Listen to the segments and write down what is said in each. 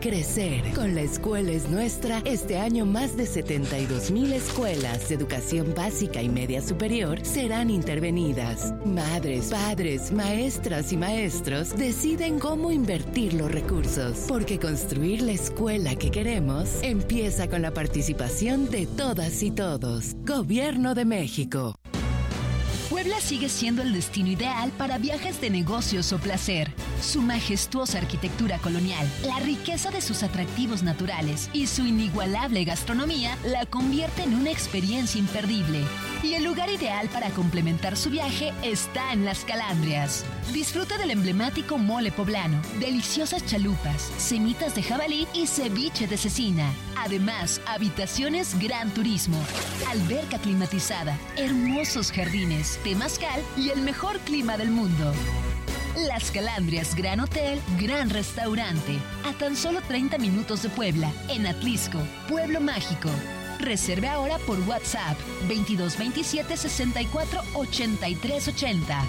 crecer. Con La Escuela es Nuestra, este año más de 72,000 escuelas de educación básica y media superior serán intervenidas. Madres, padres, maestras y maestros deciden cómo invertir los recursos, porque construir la escuela que queremos empieza con la participación de todas y todos. Gobierno de México. Puebla sigue siendo el destino ideal para viajes de negocios o placer. Su majestuosa arquitectura colonial, la riqueza de sus atractivos naturales y su inigualable gastronomía la convierte en una experiencia imperdible. Y el lugar ideal para complementar su viaje está en Las Calandrias. Disfruta del emblemático mole poblano, deliciosas chalupas, semitas de jabalí y ceviche de cecina. Además, habitaciones Gran Turismo, alberca climatizada, hermosos jardines, temazcal y el mejor clima del mundo. Las Calandrias Gran Hotel, Gran Restaurante, a tan solo 30 minutos de Puebla, en Atlisco, Pueblo Mágico. Reserve ahora por WhatsApp 2227 64 83 80.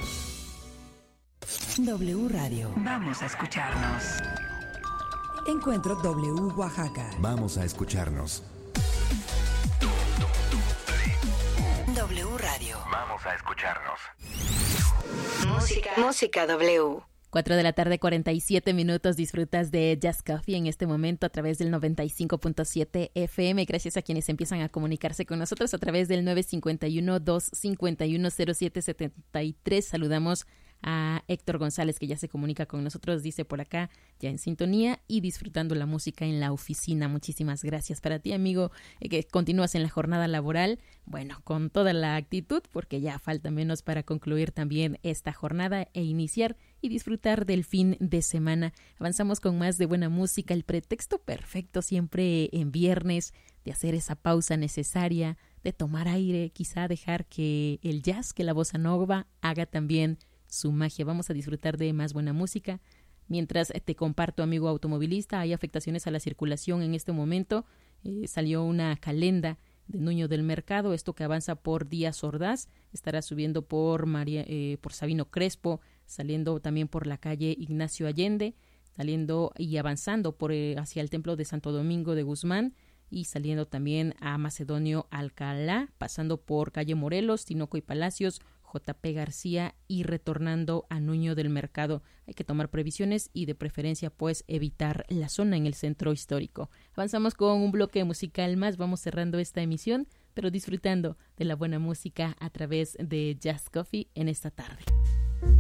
W Radio. Vamos a escucharnos. Encuentro W Oaxaca. Vamos a escucharnos. W Radio. Vamos a escucharnos. Música W. 4 de la tarde, 47 minutos. Disfrutas de Jazz Coffee en este momento a través del 95.7 FM. Gracias a quienes empiezan a comunicarse con nosotros a través del 951-251-0773. Saludamos a Héctor González, que ya se comunica con nosotros, dice por acá, ya en sintonía y disfrutando la música en la oficina. Muchísimas gracias para ti, amigo, que continúas en la jornada laboral, bueno, con toda la actitud, porque ya falta menos para concluir también esta jornada e iniciar y disfrutar del fin de semana. Avanzamos con más de buena música, el pretexto perfecto siempre en viernes, de hacer esa pausa necesaria, de tomar aire, quizá dejar que el jazz, que la bossa nova haga también su magia. Vamos a disfrutar de más buena música. Mientras te comparto, amigo automovilista, hay afectaciones a la circulación en este momento. Salió una calenda de Nuño del Mercado, esto que avanza por Díaz Ordaz, estará subiendo por Sabino Crespo, saliendo también por la calle Ignacio Allende, saliendo y avanzando hacia el Templo de Santo Domingo de Guzmán y saliendo también a Macedonio Alcalá, pasando por calle Morelos, Tinoco y Palacios, JP García y retornando a Nuño del Mercado. Hay que tomar previsiones y de preferencia pues evitar la zona en el centro histórico. Avanzamos con un bloque musical más, vamos cerrando esta emisión, pero disfrutando de la buena música a través de Jazz Coffee en esta tarde.